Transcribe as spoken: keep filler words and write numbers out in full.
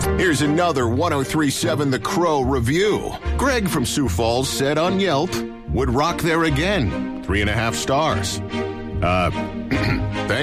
Here's another one oh three point seven The Crow review. Greg from Sioux Falls said on Yelp, would rock there again. Three and a half stars. Uh,